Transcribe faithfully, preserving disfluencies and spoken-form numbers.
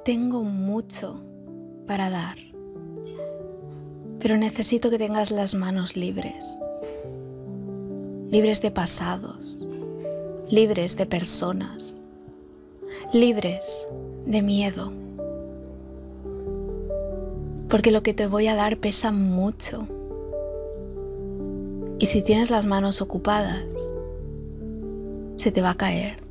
tengo mucho para dar, pero necesito que tengas las manos libres, libres de pasados, libres de personas, libres de miedo, porque lo que te voy a dar pesa mucho. Y si tienes las manos ocupadas, se te va a caer.